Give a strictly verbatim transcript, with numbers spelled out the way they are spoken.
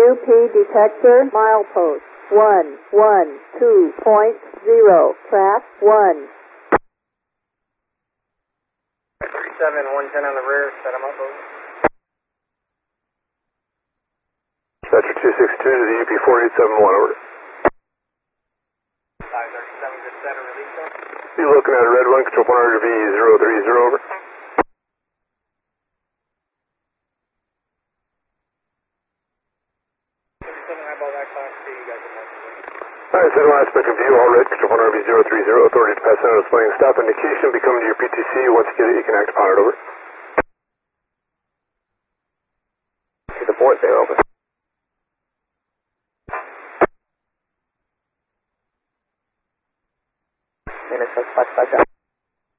U P detector, milepost one one two point zero, track one. thirty-seven, one ten on the rear, set them up over. Sector two six two to the U P four eight seven one, over. five thirty-seven, good set, release them. You looking at a red one, control one hundred V zero three zero, over. thirty-seven, eyeball back class two, you guys are marking. Alright, set one aspect of view, all red, control one hundred V zero three zero, authority to pass center displaying stop indication, be coming to your P T C, once you get it, you can act upon it, over. To the port there, over. Minutes, five, five, five.